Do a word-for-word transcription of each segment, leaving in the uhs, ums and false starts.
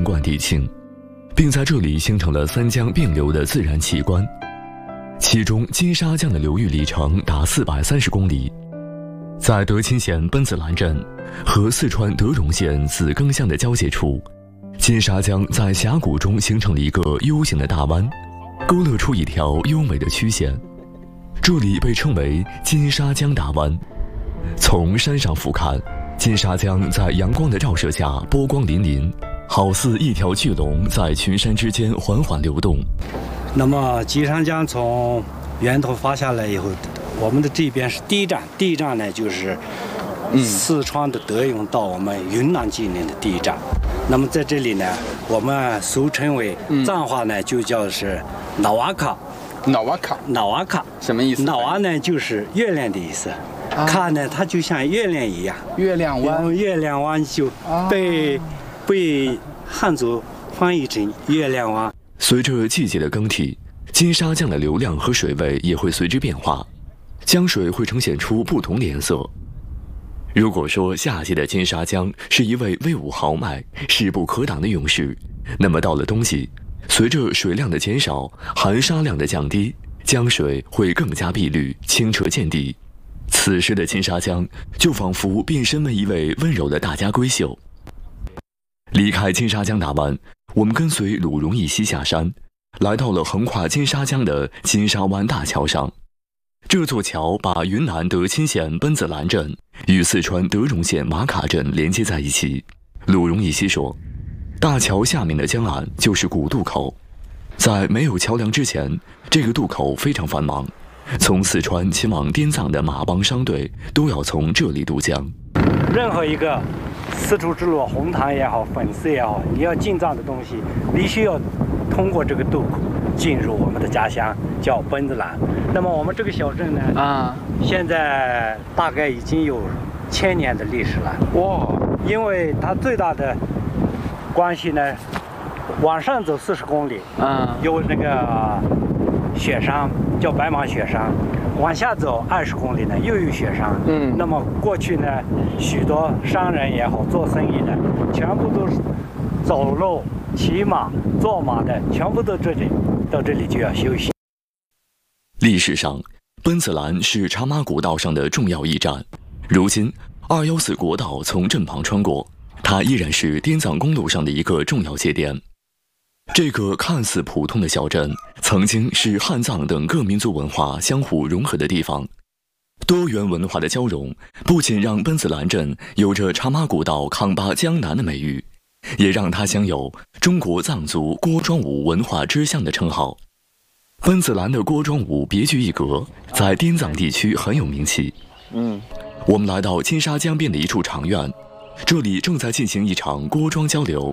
贯地形，并在这里形成了三江并流的自然奇观。其中金沙江的流域里程达四百三十公里，在德钦县奔子栏镇和四川德荣县子庚乡的交界处，金沙江在峡谷中形成了一个 U 型的大湾，勾勒出一条优美的曲线，这里被称为金沙江大湾。从山上俯瞰，金沙江在阳光的照射下波光粼粼，好似一条巨龙在群山之间缓缓流动。 那么金沙江从源头发下来以后，我们的这边是第一站，第一站呢就是四川的德荣到我们云南境内的第一站。那么在这里呢，我们俗称为藏话呢就叫是瑙瓦卡。 瑙瓦卡， 瑙瓦卡什么意思？ 瑙瓦呢就是月亮的意思，卡呢它就像月亮一样， 月亮湾， 月亮湾就被被汉族翻译成月亮湾。 随着季节的更替，金沙江的流量和水位也会随之变化，江水会呈现出不同的颜色。如果说夏季的金沙江是一位威武豪迈、势不可挡的勇士，那么到了冬季，随着水量的减少，含沙量的降低，江水会更加碧绿、清澈见底。此时的金沙江就仿佛变身为一位温柔的大家闺秀。离开金沙江大湾，我们跟随鲁荣义溪下山，来到了横跨金沙江的金沙湾大桥上。这座桥把云南德钦县奔子栏镇与四川德荣县瓦卡镇连接在一起。鲁荣义溪说，大桥下面的江岸就是古渡口，在没有桥梁之前，这个渡口非常繁忙，从四川前往滇藏的马帮商队都要从这里渡江。 任何一个丝绸之路，红糖也好，粉丝也好，你要进藏的东西，必须要通过这个渡口进入我们的家乡，叫奔子栏。那么我们这个小镇呢，啊，现在大概已经有千年的历史了。哇！因为它最大的关系呢，往上走四十公里，嗯，有那个雪山，叫白马雪山。往下走二十公里呢，又有雪山。嗯，那么过去呢，许多商人也好，做生意的，全部都是走路、骑马、坐马的，全部都这里，到这里就要休息。 历史上，奔子栏是茶马古道上的重要驿站。如今，二一四国道从镇旁穿过，它依然是滇藏公路上的一个重要节点。这个看似普通的小镇，曾经是汉藏等各民族文化相互融合的地方。多元文化的交融，不仅让奔子栏镇有着茶马古道康巴江南的美誉，也让它享有中国藏族锅庄舞文化之乡的称号。奔子栏的锅庄舞别具一格，在滇藏地区很有名气。嗯，我们来到金沙江边的一处场院，这里正在进行一场锅庄交流。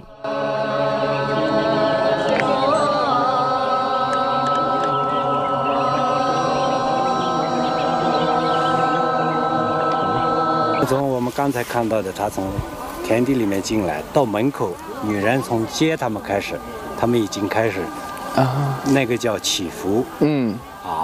从我们刚才看到的，他从田地里面进来，到门口，女人从接他们开始，他们已经开始啊，那个叫祈福。嗯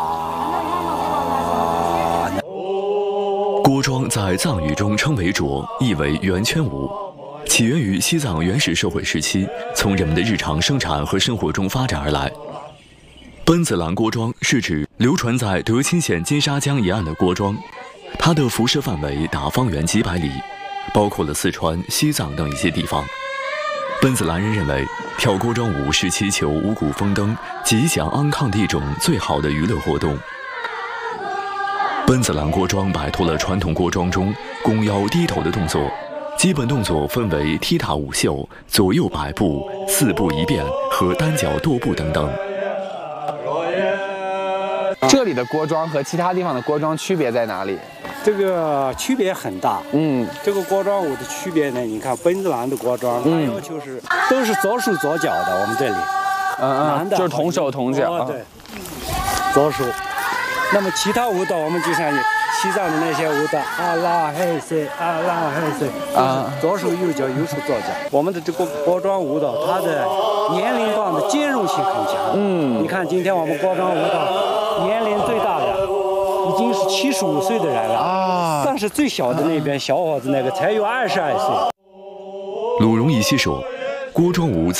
啊。 锅庄在藏语中称为斲，意为圆圈舞，起源于西藏原始社会时期，从人们的日常生产和生活中发展而来。奔子栏锅庄是指流传在德钦县金沙江沿岸的锅庄。它的辐射范围达方圆几百里，包括了四川、西藏等一些地方。奔子栏人认为，跳锅庄舞是祈求五谷丰登、吉祥安康的一种最好的娱乐活动。奔子栏锅庄摆脱了传统锅庄中弓腰低头的动作，基本动作分为踢踏舞袖、左右摆步、四步一变和单脚跺步等等。 这里的锅庄和其他地方的锅庄区别在哪里？ 这个区别很大。嗯，这个锅庄舞的区别呢，你看奔子栏的锅庄，它要求是都是左手左脚的。我们这里，嗯嗯，就是同手同脚。 哦、对，左手。那么其他舞蹈，我们就像西藏的那些舞蹈，阿拉嘿塞，阿拉嘿塞，啊，左手右脚，右手左脚。我们的这个锅庄舞蹈，它的年龄段的兼容性很强。嗯，你看今天我们锅庄舞蹈年龄最大的已经是七十五岁的人了啊，但是最小的那边小伙子那个才有二十二岁。 鲁荣义溪说，锅庄舞